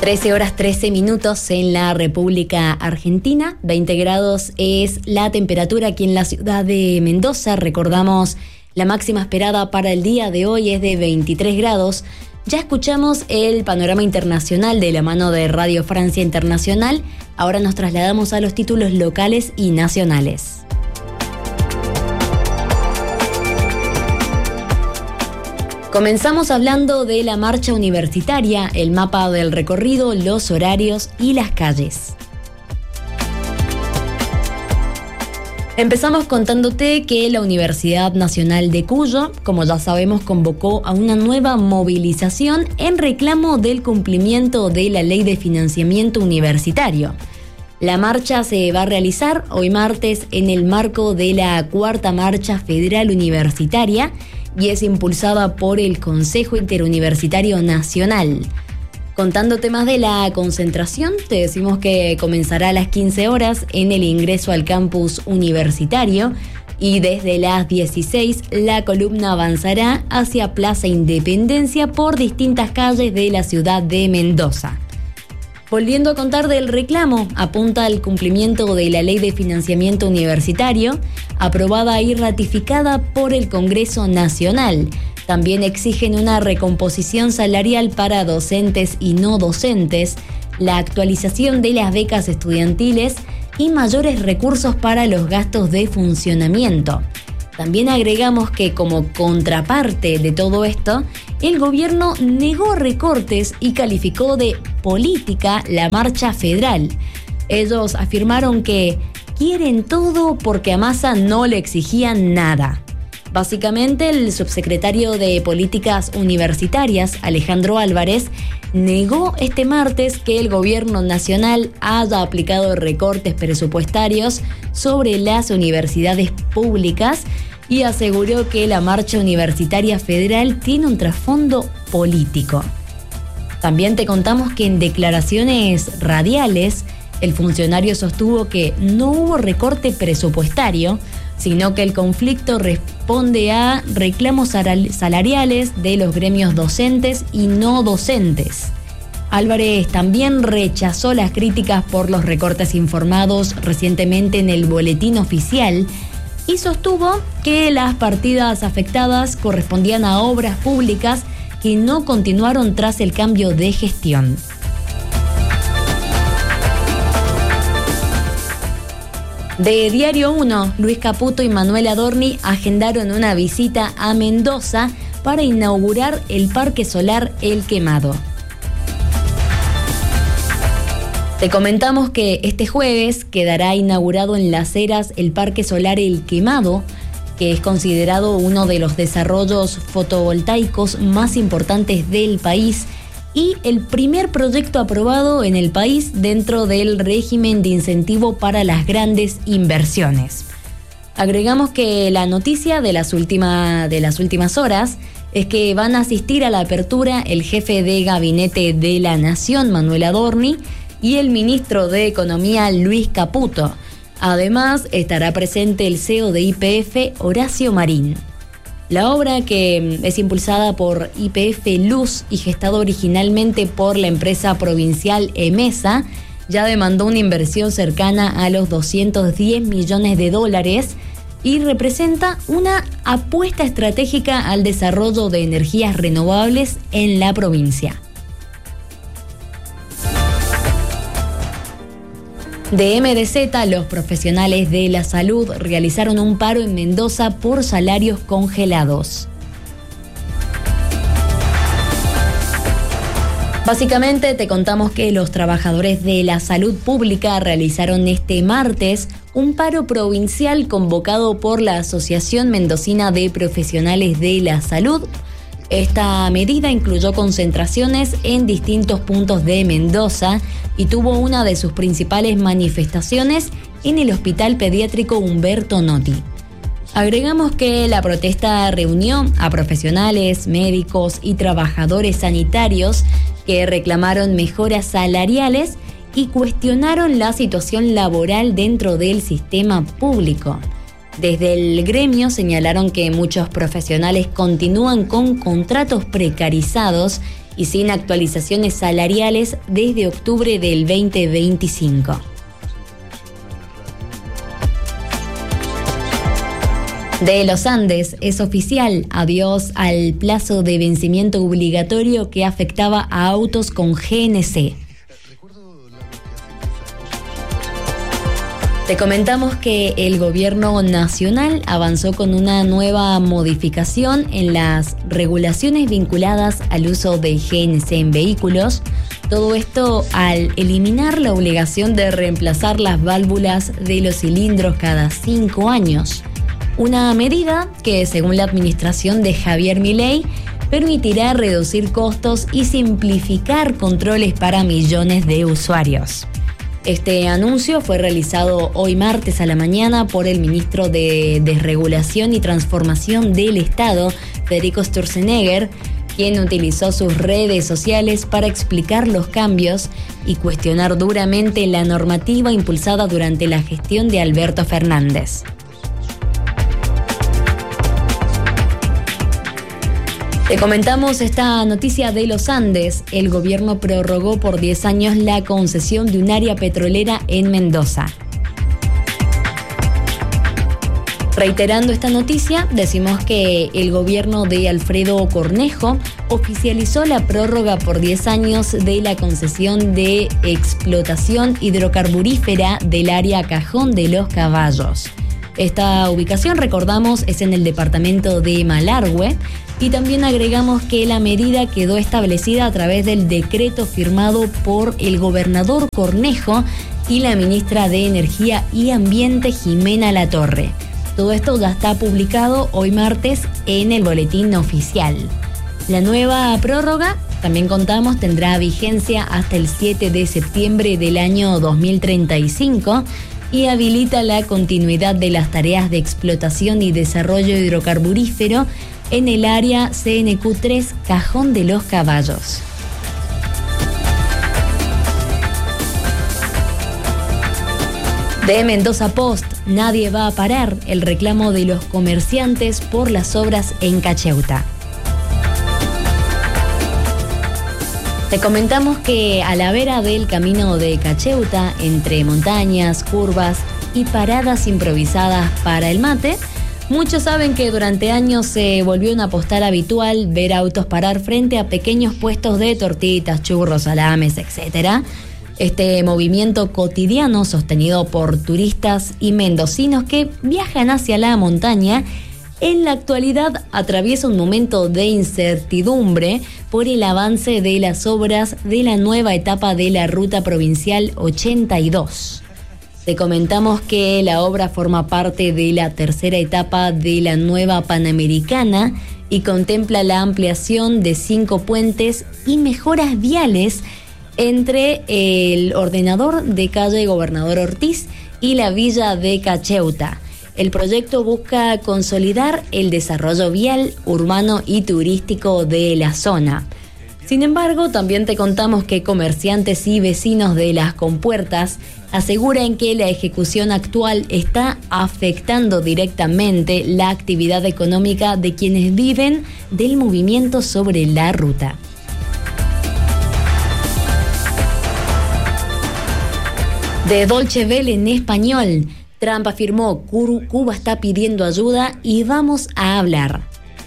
13 horas 13 minutos en la República Argentina, 20 grados es la temperatura aquí en la ciudad de Mendoza. Recordamos, la máxima esperada para el día de hoy es de 23 grados. Ya escuchamos el panorama internacional de la mano de Radio Francia Internacional. Ahora nos trasladamos a los títulos locales y nacionales. Comenzamos hablando de la marcha universitaria, el mapa del recorrido, los horarios y las calles. Empezamos contándote que la Universidad Nacional de Cuyo, como ya sabemos, convocó a una nueva movilización en reclamo del cumplimiento de la Ley de Financiamiento Universitario. La marcha se va a realizar hoy martes en el marco de la Cuarta Marcha Federal Universitaria y es impulsada por el Consejo Interuniversitario Nacional. Contando temas de la concentración, te decimos que comenzará a las 15 horas en el ingreso al campus universitario y desde las 16 la columna avanzará hacia Plaza Independencia por distintas calles de la ciudad de Mendoza. Volviendo a contar del reclamo, apunta al cumplimiento de la Ley de Financiamiento Universitario, aprobada y ratificada por el Congreso Nacional. También exigen una recomposición salarial para docentes y no docentes, la actualización de las becas estudiantiles y mayores recursos para los gastos de funcionamiento. También agregamos que como contraparte de todo esto, el gobierno negó recortes y calificó de política la marcha federal. Ellos afirmaron que quieren todo porque a Massa no le exigían nada. Básicamente, el subsecretario de Políticas Universitarias, Alejandro Álvarez, negó este martes que el gobierno nacional haya aplicado recortes presupuestarios sobre las universidades públicas y aseguró que la marcha universitaria federal tiene un trasfondo político. También te contamos que en declaraciones radiales, el funcionario sostuvo que no hubo recorte presupuestario, sino que el conflicto responde a reclamos salariales de los gremios docentes y no docentes. Álvarez también rechazó las críticas por los recortes informados recientemente en el boletín oficial y sostuvo que las partidas afectadas correspondían a obras públicas que no continuaron tras el cambio de gestión. De Diario 1, Luis Caputo y Manuel Adorni agendaron una visita a Mendoza para inaugurar el Parque Solar El Quemado. Te comentamos que este jueves quedará inaugurado en Las Heras el Parque Solar El Quemado, que es considerado uno de los desarrollos fotovoltaicos más importantes del país y el primer proyecto aprobado en el país dentro del régimen de incentivo para las grandes inversiones. Agregamos que la noticia de las últimas horas es que van a asistir a la apertura el jefe de gabinete de la Nación, Manuel Adorni, y el ministro de Economía, Luis Caputo. Además, estará presente el CEO de YPF, Horacio Marín. La obra, que es impulsada por YPF Luz y gestada originalmente por la empresa provincial EMESA, ya demandó una inversión cercana a los $210 millones y representa una apuesta estratégica al desarrollo de energías renovables en la provincia. De MDZ, los profesionales de la salud realizaron un paro en Mendoza por salarios congelados. Básicamente te contamos que los trabajadores de la salud pública realizaron este martes un paro provincial convocado por la Asociación Mendocina de Profesionales de la Salud. Esta medida incluyó concentraciones en distintos puntos de Mendoza y tuvo una de sus principales manifestaciones en el Hospital Pediátrico Humberto Notti. Agregamos que la protesta reunió a profesionales, médicos y trabajadores sanitarios que reclamaron mejoras salariales y cuestionaron la situación laboral dentro del sistema público. Desde el gremio señalaron que muchos profesionales continúan con contratos precarizados y sin actualizaciones salariales desde octubre del 2025. De los Andes es oficial, adiós al plazo de vencimiento obligatorio que afectaba a autos con GNC. Te comentamos que el gobierno nacional avanzó con una nueva modificación en las regulaciones vinculadas al uso de GNC en vehículos. Todo esto al eliminar la obligación de reemplazar las válvulas de los cilindros cada 5 años. Una medida que, según la administración de Javier Milei, permitirá reducir costos y simplificar controles para millones de usuarios. Este anuncio fue realizado hoy martes a la mañana por el ministro de Desregulación y Transformación del Estado, Federico Sturzenegger, quien utilizó sus redes sociales para explicar los cambios y cuestionar duramente la normativa impulsada durante la gestión de Alberto Fernández. Te comentamos esta noticia de los Andes. El gobierno prorrogó por 10 años la concesión de un área petrolera en Mendoza. Reiterando esta noticia, decimos que el gobierno de Alfredo Cornejo oficializó la prórroga por 10 años de la concesión de explotación hidrocarburífera del área Cajón de los Caballos. Esta ubicación, recordamos, es en el departamento de Malargüe. Y también agregamos que la medida quedó establecida a través del decreto firmado por el gobernador Cornejo y la ministra de Energía y Ambiente, Jimena Latorre. Todo esto ya está publicado hoy martes en el boletín oficial. La nueva prórroga, también contamos, tendrá vigencia hasta el 7 de septiembre del año 2035 y habilita la continuidad de las tareas de explotación y desarrollo hidrocarburífero en el área CNQ3 Cajón de los Caballos. De Mendoza Post, nadie va a parar el reclamo de los comerciantes por las obras en Cacheuta. Te comentamos que a la vera del camino de Cacheuta, entre montañas, curvas y paradas improvisadas para el mate, muchos saben que durante años se volvió una postal habitual ver autos parar frente a pequeños puestos de tortitas, churros, salames, etc. Este movimiento cotidiano, sostenido por turistas y mendocinos que viajan hacia la montaña, en la actualidad atraviesa un momento de incertidumbre por el avance de las obras de la nueva etapa de la Ruta Provincial 82. Te comentamos que la obra forma parte de la tercera etapa de la nueva Panamericana y contempla la ampliación de 5 puentes y mejoras viales entre el ordenador de calle Gobernador Ortiz y la villa de Cacheuta. El proyecto busca consolidar el desarrollo vial, urbano y turístico de la zona. Sin embargo, también te contamos que comerciantes y vecinos de Las Compuertas aseguran que la ejecución actual está afectando directamente la actividad económica de quienes viven del movimiento sobre la ruta. De Deutsche Welle en español, Trump afirmó: Cuba está pidiendo ayuda y vamos a hablar.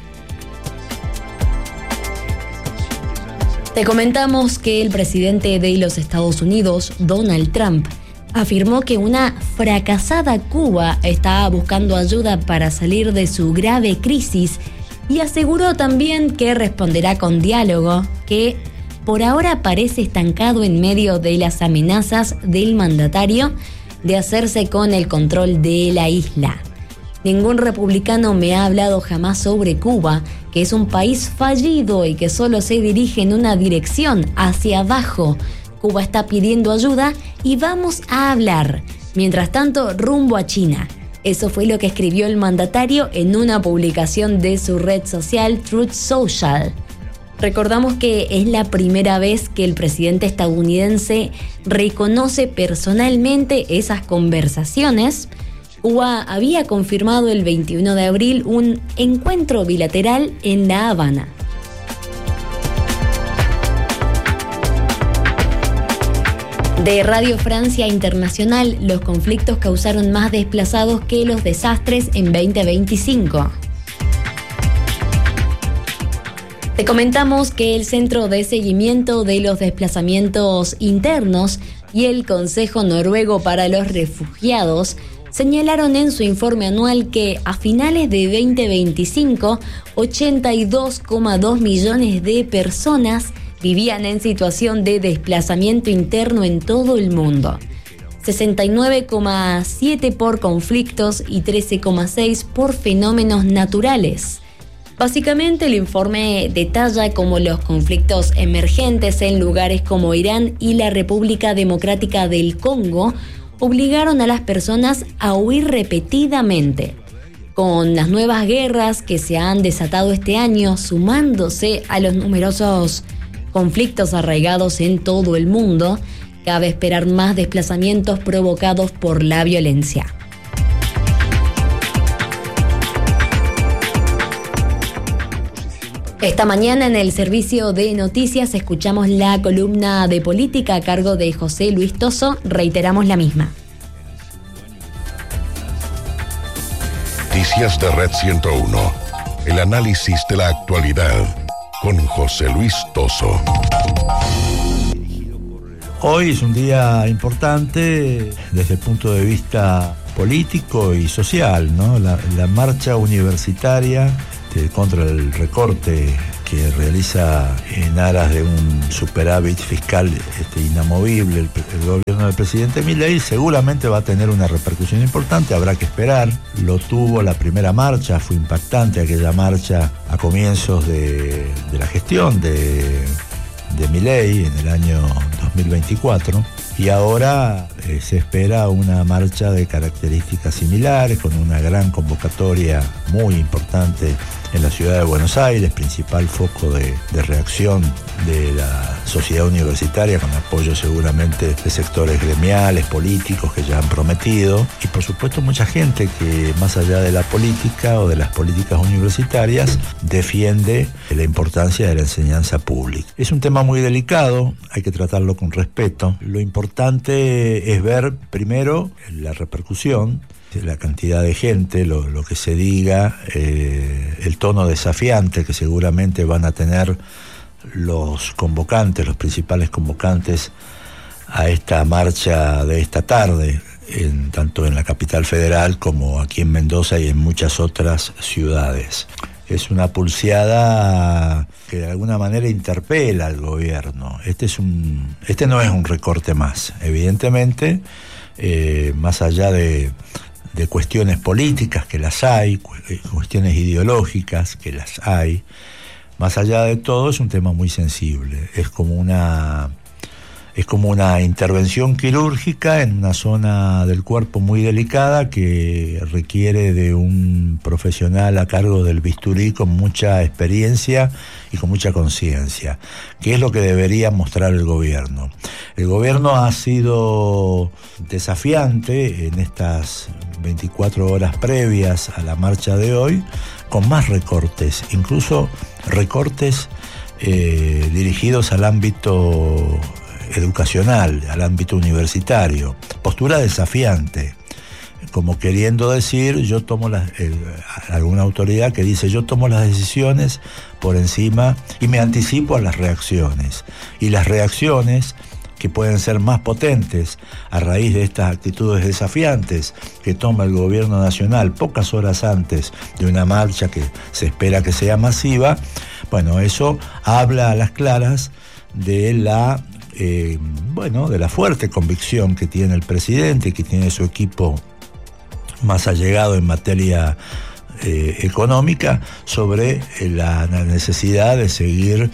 Te comentamos que el presidente de los Estados Unidos, Donald Trump, afirmó que una fracasada Cuba está buscando ayuda para salir de su grave crisis y aseguró también que responderá con diálogo, que por ahora parece estancado en medio de las amenazas del mandatario de hacerse con el control de la isla. Ningún republicano me ha hablado jamás sobre Cuba, que es un país fallido y que solo se dirige en una dirección, hacia abajo. Cuba está pidiendo ayuda y vamos a hablar. Mientras tanto, rumbo a China. Eso fue lo que escribió el mandatario en una publicación de su red social Truth Social. Recordamos que es la primera vez que el presidente estadounidense reconoce personalmente esas conversaciones. Cuba había confirmado el 21 de abril un encuentro bilateral en La Habana. De Radio Francia Internacional, los conflictos causaron más desplazados que los desastres en 2025. Te comentamos que el Centro de Seguimiento de los Desplazamientos Internos y el Consejo Noruego para los Refugiados señalaron en su informe anual que a finales de 2025, 82,2 millones de personas vivían en situación de desplazamiento interno en todo el mundo. 69,7 por conflictos y 13,6 por fenómenos naturales. Básicamente, el informe detalla cómo los conflictos emergentes en lugares como Irán y la República Democrática del Congo obligaron a las personas a huir repetidamente. Con las nuevas guerras que se han desatado este año, sumándose a los numerosos conflictos arraigados en todo el mundo, cabe esperar más desplazamientos provocados por la violencia. Esta mañana en el servicio de noticias escuchamos la columna de política a cargo de José Luis Toso. Reiteramos la misma. Noticias de Red 101. El análisis de la actualidad con José Luis Toso. Hoy es un día importante desde el punto de vista político y social, ¿no? La marcha universitaria contra el recorte que realiza en aras de un superávit fiscal inamovible el gobierno del presidente Milei seguramente va a tener una repercusión importante, habrá que esperar. Lo tuvo la primera marcha, fue impactante aquella marcha a comienzos de la gestión de Milei en el año 2024 y ahora se espera una marcha de características similares con una gran convocatoria muy importante en la ciudad de Buenos Aires, principal foco de reacción de la sociedad universitaria, con apoyo seguramente de sectores gremiales, políticos que ya han prometido, y por supuesto mucha gente que más allá de la política o de las políticas universitarias defiende la importancia de la enseñanza pública. Es un tema muy delicado, hay que tratarlo con respeto. Lo importante es ver primero la repercusión, la cantidad de gente, lo que se diga, el tono desafiante que seguramente van a tener los convocantes, los principales convocantes a esta marcha de esta tarde, tanto en la capital federal como aquí en Mendoza y en muchas otras ciudades. Es una pulseada que de alguna manera interpela al gobierno. Este no es un recorte más, evidentemente, más allá de cuestiones políticas, que las hay, cuestiones ideológicas, que las hay. Más allá de todo, es un tema muy sensible. Es como una intervención quirúrgica en una zona del cuerpo muy delicada que requiere de un profesional a cargo del bisturí con mucha experiencia y con mucha conciencia, que es lo que debería mostrar el gobierno. El gobierno ha sido desafiante en estas 24 horas previas a la marcha de hoy, con más recortes, incluso recortes dirigidos al ámbito educacional, al ámbito universitario. Postura desafiante, como queriendo decir, yo tomo alguna autoridad que dice, yo tomo las decisiones por encima y me anticipo a las reacciones. Y las reacciones que pueden ser más potentes a raíz de estas actitudes desafiantes que toma el gobierno nacional pocas horas antes de una marcha que se espera que sea masiva, bueno, eso habla a las claras de la fuerte convicción que tiene el presidente y que tiene su equipo más allegado en materia económica sobre la necesidad de seguir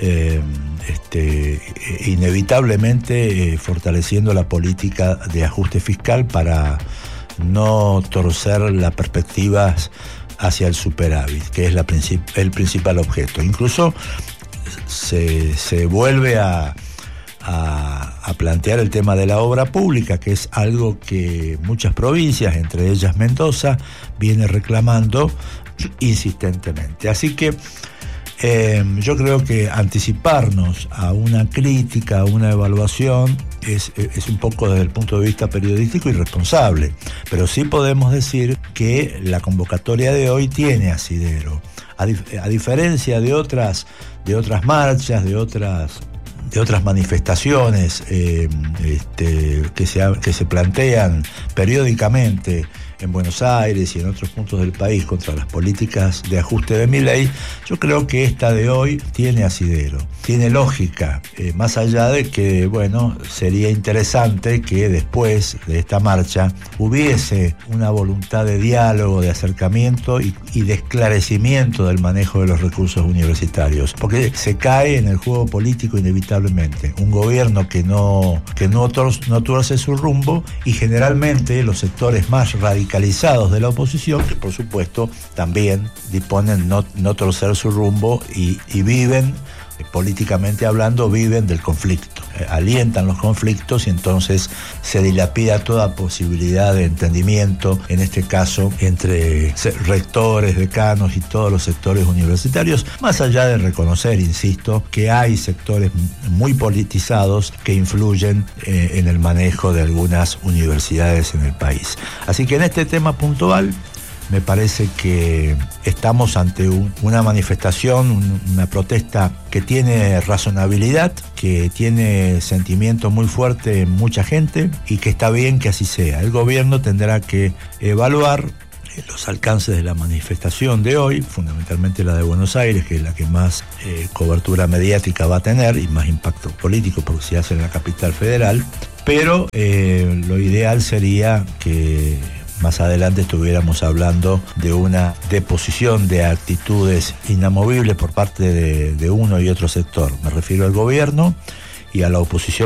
inevitablemente fortaleciendo la política de ajuste fiscal para no torcer las perspectivas hacia el superávit, que es el principal objeto. Incluso se vuelve a plantear el tema de la obra pública, que es algo que muchas provincias, entre ellas Mendoza, viene reclamando insistentemente. Así que yo creo que anticiparnos a una crítica, a una evaluación, es un poco desde el punto de vista periodístico irresponsable, pero sí podemos decir que la convocatoria de hoy tiene asidero. A diferencia de otras marchas, de otras manifestaciones que se plantean periódicamente en Buenos Aires y en otros puntos del país contra las políticas de ajuste de Milei, yo creo que esta de hoy tiene asidero, tiene lógica, más allá de que, bueno, sería interesante que después de esta marcha hubiese una voluntad de diálogo, de acercamiento y de esclarecimiento del manejo de los recursos universitarios, porque se cae en el juego político inevitablemente. Un gobierno que no tuerce su rumbo, y generalmente los sectores más radicalizados de la oposición, que por supuesto también disponen no torcer su rumbo y viven, políticamente hablando, viven del conflicto, alientan los conflictos, y entonces se dilapida toda posibilidad de entendimiento, en este caso entre rectores, decanos y todos los sectores universitarios, más allá de reconocer, insisto, que hay sectores muy politizados que influyen en el manejo de algunas universidades en el país. Así que en este tema puntual me parece que estamos ante una manifestación, una protesta que tiene razonabilidad, que tiene sentimiento muy fuerte en mucha gente, y que está bien que así sea. El gobierno tendrá que evaluar los alcances de la manifestación de hoy, fundamentalmente la de Buenos Aires, que es la que más cobertura mediática va a tener y más impacto político, porque se hace en la capital federal, pero lo ideal sería que más adelante estuviéramos hablando de una deposición de actitudes inamovibles por parte de uno y otro sector. Me refiero al gobierno y a la oposición